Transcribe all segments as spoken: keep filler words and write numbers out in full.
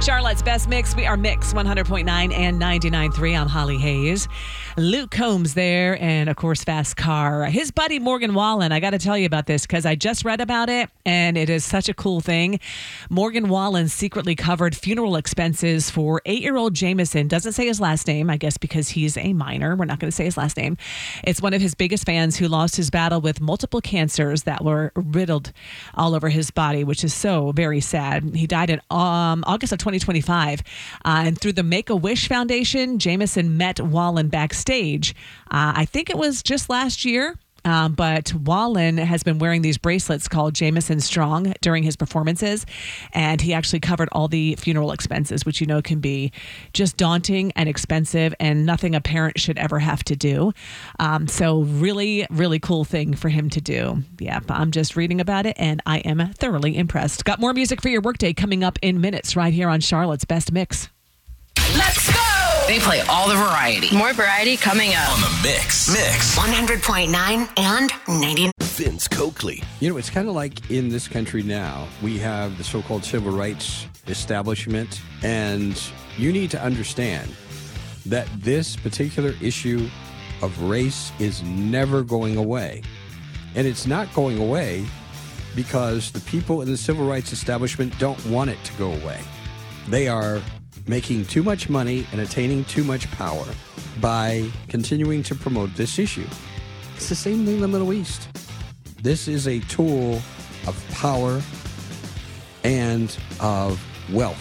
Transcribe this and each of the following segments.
Charlotte's Best Mix. We are Mix one hundred point nine and ninety-nine point three. I'm Holly Hayes. Luke Combs there, and of course, Fast Car. His buddy Morgan Wallen. I got to tell you about this because I just read about it, and it is such a cool thing. Morgan Wallen secretly covered funeral expenses for eight-year-old Jameson. Doesn't say his last name, I guess because he's a minor. We're not going to say his last name. It's one of his biggest fans who lost his battle with multiple cancers that were riddled all over his body, which is so very sad. He died in um, August of twenty twenty-five. Uh, and through the Make-A-Wish Foundation, Jameson met Wallen backstage. Uh, I think it was just last year. Um, but Wallen has been wearing these bracelets called Jameson Strong during his performances, and he actually covered all the funeral expenses, which you know can be just daunting and expensive and nothing a parent should ever have to do. Um, so really, really cool thing for him to do. Yeah, I'm just reading about it, and I am thoroughly impressed. Got more music for your workday coming up in minutes right here on Charlotte's Best Mix. Let's go! They play all the variety. More variety coming up. On the Mix. Mix. one hundred point nine and ninety. Vince Coakley. You know, it's kind of like in this country now, we have the so-called civil rights establishment, and you need to understand that this particular issue of race is never going away. And it's not going away because the people in the civil rights establishment don't want it to go away. They are making too much money and attaining too much power by continuing to promote this issue. It's the same thing in the Middle East. This is a tool of power and of wealth.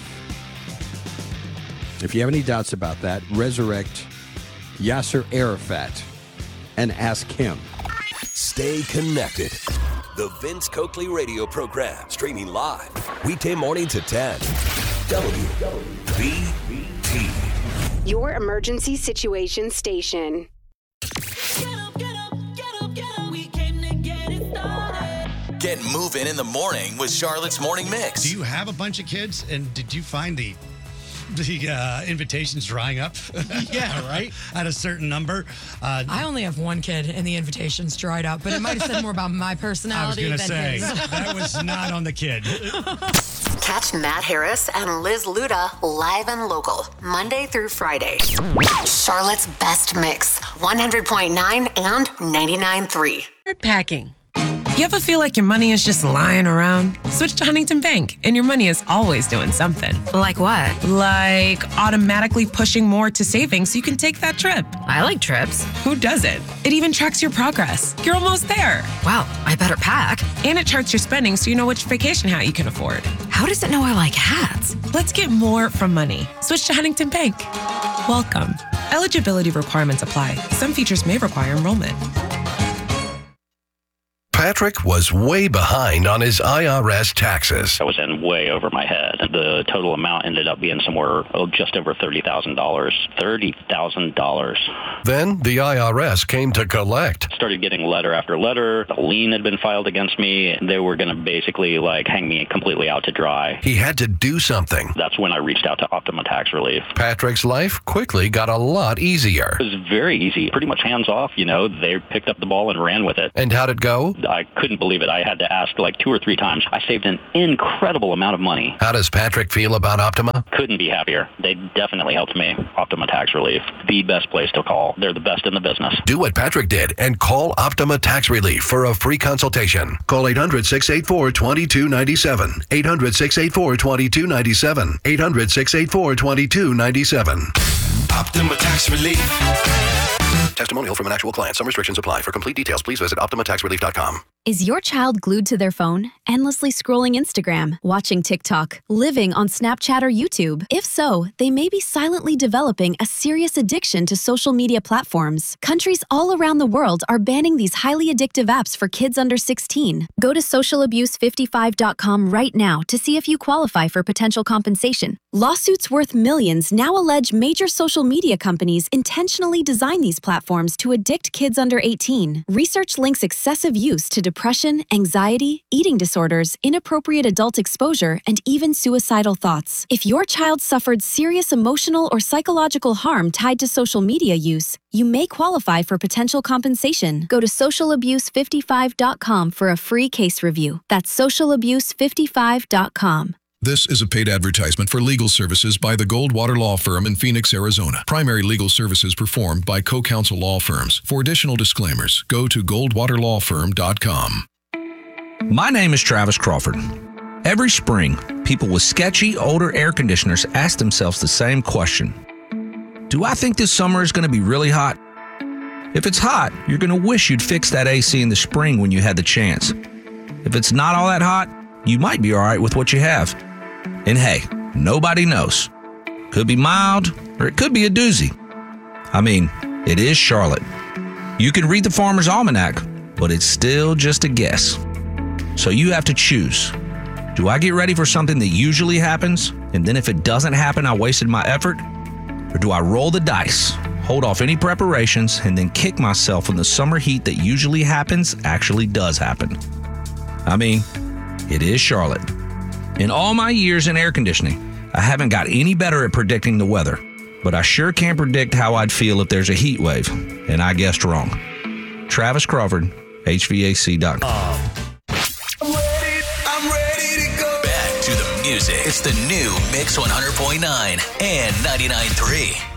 If you have any doubts about that, resurrect Yasser Arafat and ask him. Stay connected. The Vince Coakley radio program, streaming live weekday morning to ten. W B T. Your emergency situation station. Get moving in the morning with Charlotte's Morning Mix. Do you have a bunch of kids? And did you find the the uh, invitations drying up? Yeah, right? At a certain number? Uh, I only have one kid and the invitations dried up, but it might have said more about my personality I was than going to his. say, that was not on the kid. Catch Matt Harris and Liz Luda live and local, Monday through Friday. Charlotte's Best Mix, one hundred point nine and ninety-nine point three. Packing. You ever feel like your money is just lying around? Switch to Huntington Bank, and your money is always doing something. Like what? Like automatically pushing more to savings so you can take that trip. I like trips. Who doesn't? It even tracks your progress. You're almost there. Wow, I better pack. And it charts your spending so you know which vacation hat you can afford. How does it know I like hats? Let's get more from money. Switch to Huntington Bank. Welcome. Eligibility requirements apply. Some features may require enrollment. Patrick was way behind on his I R S taxes. I was in way over my head. The total amount ended up being somewhere oh, just over thirty thousand dollars. thirty thousand dollars. Then the I R S came to collect. Started getting letter after letter. A lien had been filed against me. They were going to basically like hang me completely out to dry. He had to do something. That's when I reached out to Optima Tax Relief. Patrick's life quickly got a lot easier. It was very easy. Pretty much hands off, you know. They picked up the ball and ran with it. And how'd it go? I couldn't believe it. I had to ask like two or three times. I saved an incredible amount of money. How does Patrick feel about Optima? Couldn't be happier. They definitely helped me. Optima Tax Relief, the best place to call. They're the best in the business. Do what Patrick did and call Optima Tax Relief for a free consultation. Call eight hundred, six eight four, two two nine seven. eight hundred, six eight four, two two nine seven. eight hundred, six eight four, two two nine seven. Optima Tax Relief. Testimonial from an actual client. Some restrictions apply. For complete details, please visit optima tax relief dot com. Is your child glued to their phone, endlessly scrolling Instagram, watching TikTok, living on Snapchat or YouTube? If so, they may be silently developing a serious addiction to social media platforms. Countries all around the world are banning these highly addictive apps for kids under sixteen. Go to social abuse fifty-five dot com right now to see if you qualify for potential compensation. Lawsuits worth millions now allege major social media companies intentionally design these platforms to addict kids under eighteen. Research links excessive use to depression, anxiety, eating disorders, inappropriate adult exposure, and even suicidal thoughts. If your child suffered serious emotional or psychological harm tied to social media use, you may qualify for potential compensation. Go to social abuse fifty-five dot com for a free case review. That's social abuse fifty-five dot com. This is a paid advertisement for legal services by the Goldwater Law Firm in Phoenix, Arizona. Primary legal services performed by co-counsel law firms. For additional disclaimers, go to goldwater law firm dot com. My name is Travis Crawford. Every spring, people with sketchy, older air conditioners ask themselves the same question. Do I think this summer is going to be really hot? If it's hot, you're going to wish you'd fix that A C in the spring when you had the chance. If it's not all that hot, you might be all right with what you have. And hey, nobody knows. Could be mild, or it could be a doozy. I mean, it is Charlotte. You can read the Farmer's Almanac, but it's still just a guess. So you have to choose. Do I get ready for something that usually happens, and then if it doesn't happen, I wasted my effort? Or do I roll the dice, hold off any preparations, and then kick myself when the summer heat that usually happens actually does happen? I mean, it is Charlotte. In all my years in air conditioning, I haven't got any better at predicting the weather, but I sure can predict how I'd feel if there's a heat wave, and I guessed wrong. Travis Crawford, H V A C dot com. I'm ready to go. Back to the music. It's the new Mix one hundred point nine and ninety-nine point three.